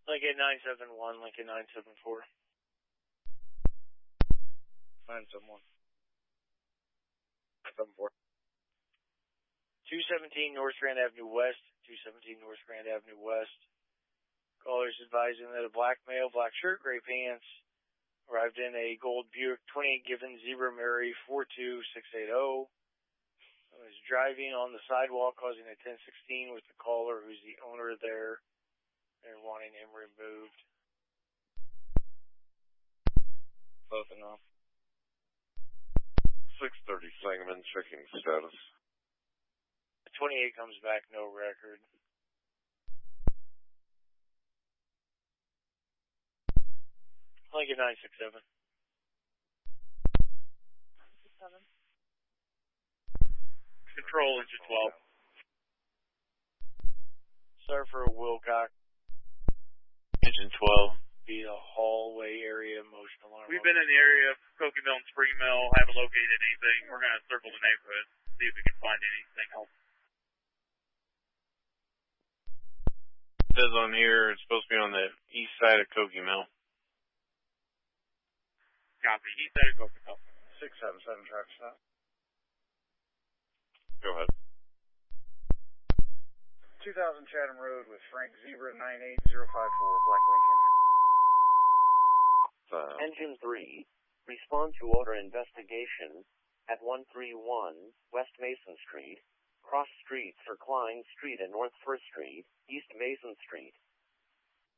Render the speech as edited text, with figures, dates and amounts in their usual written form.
Lincoln 971, Lincoln 974. 971. 74. 217 North Grand Avenue West, 217 North Grand Avenue West. Callers advising that a black male, black shirt, gray pants, arrived in a gold Buick 28 Given Zebra Mary 42680. Was driving on the sidewalk, causing a 1016 with the caller, who's the owner there. They're wanting him removed. Both enough. 630 Sangamon, checking status. The 28 comes back, no record. Lincoln 967. 67. Control, engine 12. Sorry for a Wilcox. Engine 12. Be the hallway area motion alarm. We've been in the area of Cokie Mill and Spring Mill, haven't located anything. We're going to circle the neighborhood, see if we can find anything else. It says on here it's supposed to be on the east side of Cokie Mill. Copy. East side of Cokie Mill. 677 traffic stop. Go ahead. 2000 Chatham Road with Frank Zebra 98054, Black Lincoln. Engine 3, respond to order investigation at 131 West Mason Street, cross streets for Klein Street and North 1st Street, East Mason Street.